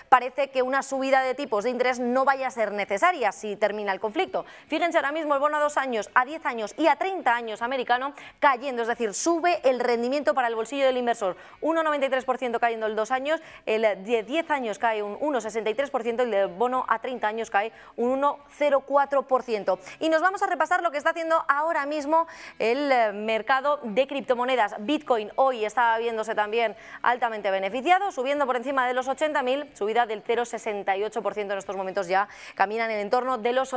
parece que una subida de tipos de interés no vaya a ser necesaria si termina el conflicto. Fíjense ahora mismo el bono a 2 años, a 10 años y a 30 años americano cayendo, es decir, sube el rendimiento para el bolsillo del inversor. 1,93% cayendo el 2 años, el de 10 años cae un 1,63% y el de bono a 30 años cae un 1,04%. Y nos vamos a repasar lo que está haciendo ahora mismo el mercado de criptomonedas. Bitcoin hoy está viéndose también altamente beneficiado, subiendo por encima de los 80.000, subida del 0,68% en estos momentos, ya camina en el entorno de los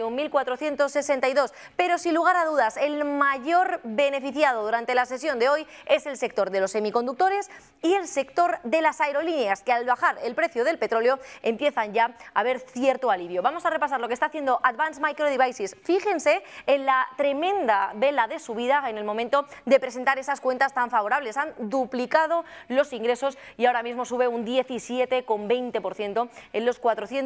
81.462. Pero sin lugar a dudas, el mayor beneficiado durante la sesión de hoy es el sector de los semiconductores y el sector de las aerolíneas, que al bajar el precio del petróleo empiezan ya a ver cierto alivio. Vamos a repasar lo que está haciendo Advanced Micro Devices. Fíjense en la tremenda vela de subida en el momento de presentar esas cuentas tan favorables. Han duplicado los ingresos y ahora mismo sube un 17,20% en los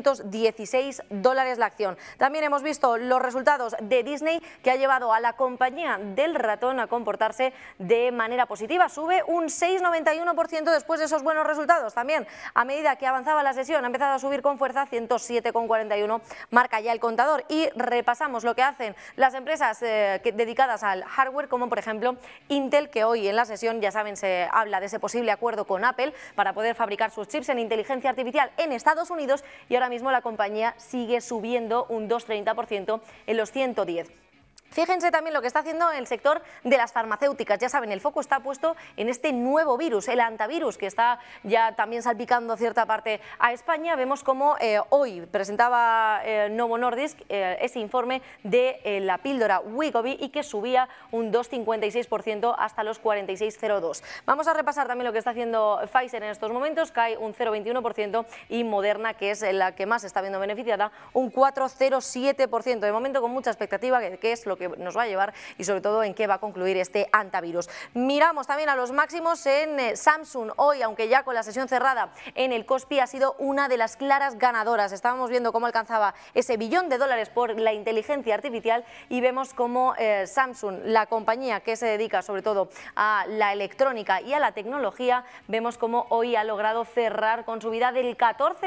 $416 la acción. También hemos visto los resultados de Disney, que ha llevado a la compañía del ratón a comportarse de manera positiva. Sube un 6,91% después de esos buenos resultados. También, a medida que avanzaba la sesión, ha empezado a subir con fuerza, 107,41 marca ya el contador. Y repasamos lo que hacen las empresas dedicadas al hardware, como por ejemplo Intel, que hoy en la sesión, ya saben, se habla de ese posible acuerdo con Apple para poder fabricar sus chips en inteligencia artificial en Estados Unidos, y ahora mismo la compañía sigue subiendo un 2,30% en los 110. Fíjense también lo que está haciendo el sector de las farmacéuticas. Ya saben, el foco está puesto en este nuevo virus, el hantavirus, que está ya también salpicando cierta parte a España. Vemos cómo hoy presentaba Novo Nordisk ese informe de la píldora Wegovy y que subía un 2,56% hasta los 46,02. Vamos a repasar también lo que está haciendo Pfizer en estos momentos, cae un 0,21%, y Moderna, que es la que más está viendo beneficiada, un 4,07%. De momento con mucha expectativa de qué es lo que nos va a llevar y sobre todo en qué va a concluir este hantavirus. Miramos también a los máximos en Samsung. Hoy, aunque ya con la sesión cerrada en el Kospi, ha sido una de las claras ganadoras. Estábamos viendo cómo alcanzaba ese $1 billón por la inteligencia artificial y vemos cómo Samsung, la compañía que se dedica sobre todo a la electrónica y a la tecnología, vemos cómo hoy ha logrado cerrar con subida del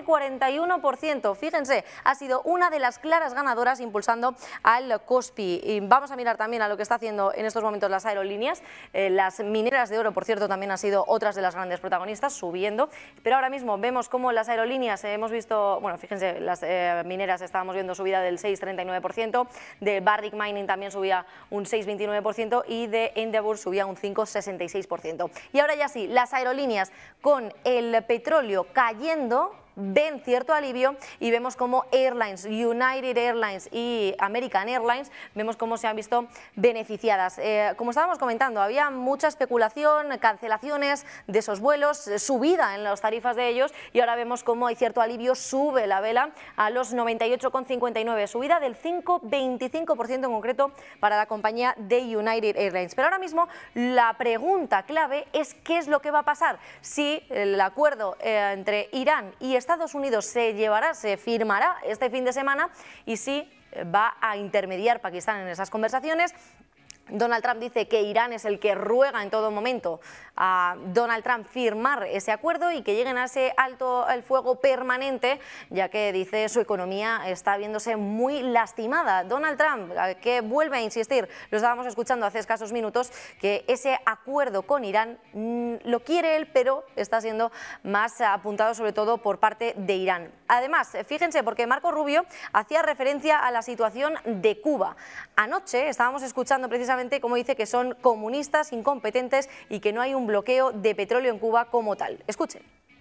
14,41%. Fíjense, ha sido una de las claras ganadoras impulsando al Kospi. Y vamos a mirar también a lo que está haciendo en estos momentos las aerolíneas. Las mineras de oro, por cierto, también han sido otras de las grandes protagonistas, subiendo. Pero ahora mismo vemos cómo las aerolíneas, hemos visto, bueno, fíjense, las mineras estábamos viendo subida del 6,39%, de Barrick Mining también subía un 6,29% y de Endeavour subía un 5,66%. Y ahora ya sí, las aerolíneas con el petróleo cayendo ven cierto alivio y vemos como Airlines, United Airlines y American Airlines, vemos cómo se han visto beneficiadas. Como estábamos comentando, había mucha especulación, cancelaciones de esos vuelos, subida en las tarifas de ellos, y ahora vemos cómo hay cierto alivio, sube la vela a los 98,59, subida del 5,25% en concreto para la compañía de United Airlines. Pero ahora mismo la pregunta clave es qué es lo que va a pasar si el acuerdo entre Irán y Estados Unidos se firmará este fin de semana, y si va a intermediar Pakistán en esas conversaciones. Donald Trump dice que Irán es el que ruega en todo momento a Donald Trump firmar ese acuerdo y que lleguen a ese alto el fuego permanente, ya que dice su economía está viéndose muy lastimada. Donald Trump, que vuelve a insistir, lo estábamos escuchando hace escasos minutos, que ese acuerdo con Irán lo quiere él, pero está siendo más apuntado sobre todo por parte de Irán. Además, fíjense, porque Marco Rubio hacía referencia a la situación de Cuba. Anoche estábamos escuchando precisamente cómo dice que son comunistas, incompetentes y que no hay un bloqueo de petróleo en Cuba como tal. Escuchen.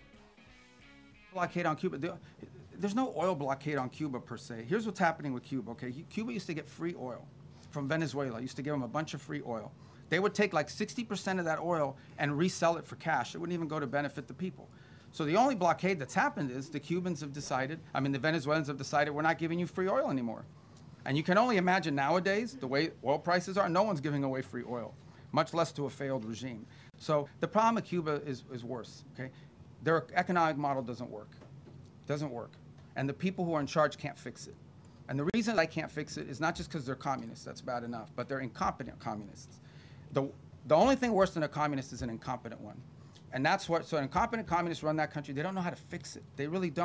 Blockade on Cuba. There's no oil blockade on Cuba per se. Here's what's happening with Cuba, okay? Cuba used to get free oil from Venezuela. Used to give them a bunch of free oil. They would take like 60% of that oil and resell it for cash. It wouldn't even go to benefit the people. So the only blockade that's happened is the Cubans have decided, the Venezuelans have decided, we're not giving you free oil anymore. And you can only imagine nowadays, the way oil prices are, no one's giving away free oil, much less to a failed regime. So the problem with Cuba is worse, okay? Their economic model doesn't work. And the people who are in charge can't fix it. And the reason they can't fix it is not just because they're communists, that's bad enough, but they're incompetent communists. The only thing worse than a communist is an incompetent one. And that's what, so incompetent communists run that country, they don't know how to fix it. They really don't.